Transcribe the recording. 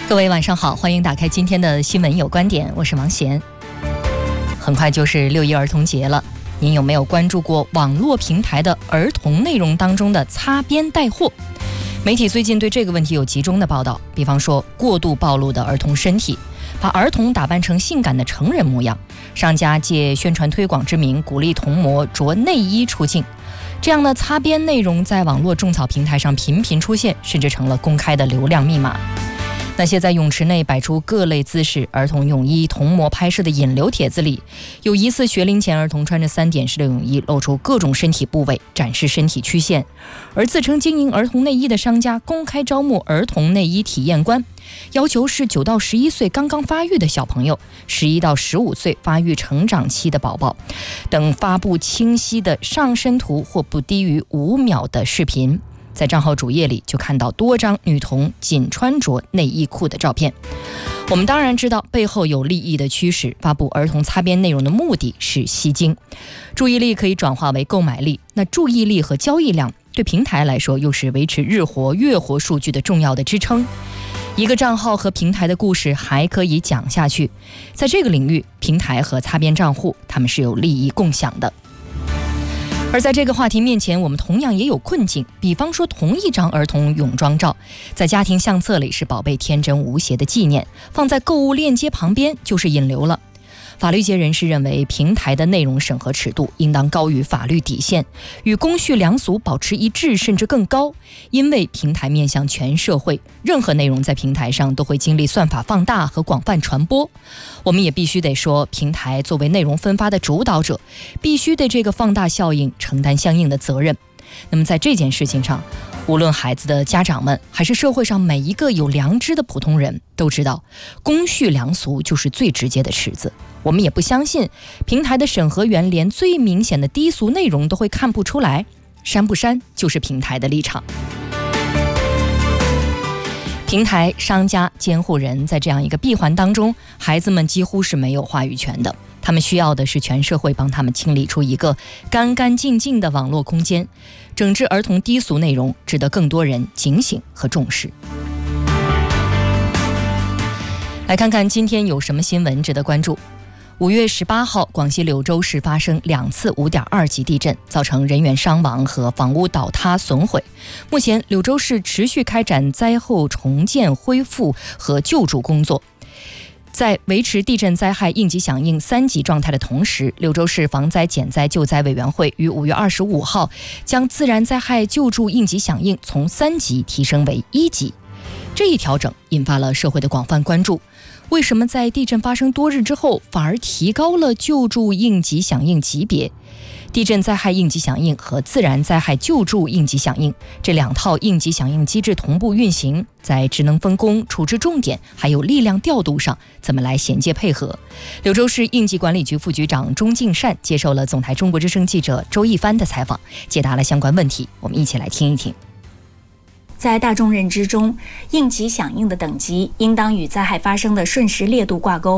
各位晚上好，欢迎打开今天的新闻有观点，我是王贤。很快就是6一儿童节了，您有没有关注过网络平台的儿童内容当中的擦边带货？媒体最近对这个问题有集中的报道，比方说过度暴露的儿童身体，把儿童打扮成性感的成人模样，商家借宣传推广之名鼓励童模着内衣出镜，这样的擦边内容在网络种草平台上频频出现，甚至成了公开的流量密码。那些在泳池内摆出各类姿势、儿童泳衣童模拍摄的引流帖子里，有疑似学龄前儿童穿着3点式的泳衣，露出各种身体部位，展示身体曲线；而自称经营儿童内衣的商家公开招募儿童内衣体验官，要求是9到11岁刚刚发育的小朋友、11到15岁发育成长期的宝宝等，发布清晰的上身图或不低于5秒的视频。在账号主页里就看到多张女童仅穿着内衣裤的照片。我们当然知道背后有利益的驱使，发布儿童擦边内容的目的是吸睛，注意力可以转化为购买力，那注意力和交易量对平台来说又是维持日活月活数据的重要的支撑。一个账号和平台的故事还可以讲下去，在这个领域，平台和擦边账户他们是有利益共享的。而在这个话题面前，我们同样也有困境，比方说同一张儿童泳装照，在家庭相册里是宝贝天真无邪的纪念，放在购物链接旁边就是引流了。法律界人士认为，平台的内容审核尺度应当高于法律底线，与公序良俗保持一致甚至更高，因为平台面向全社会，任何内容在平台上都会经历算法放大和广泛传播。我们也必须得说，平台作为内容分发的主导者，必须对这个放大效应承担相应的责任。那么在这件事情上，无论孩子的家长们还是社会上每一个有良知的普通人都知道，公序良俗就是最直接的尺子。我们也不相信平台的审核员连最明显的低俗内容都会看不出来，删不删就是平台的立场。平台、商家、监护人在这样一个闭环当中，孩子们几乎是没有话语权的，他们需要的是全社会帮他们清理出一个干干净净的网络空间。整治儿童低俗内容值得更多人警醒和重视。来看看今天有什么新闻值得关注。5月18号，广西柳州市发生2次5.2级地震，造成人员伤亡和房屋倒塌损毁。目前，柳州市持续开展灾后重建、恢复和救助工作。在维持地震灾害应急响应3级状态的同时，柳州市防灾减灾救灾委员会于5月25号将自然灾害救助应急响应从3级提升为1级。这一调整引发了社会的广泛关注。为什么在地震发生多日之后，反而提高了救助应急响应级别？地震灾害应急响应和自然灾害救助应急响应这2套应急响应机制同步运行，在职能分工、处置重点还有力量调度上怎么来衔接配合？柳州市应急管理局副局长钟敬善接受了总台中国之声记者周一帆的采访，解答了相关问题。我们一起来听一听。 在大众认知中，应急响应的等级应当与灾害发生的瞬时烈度挂钩。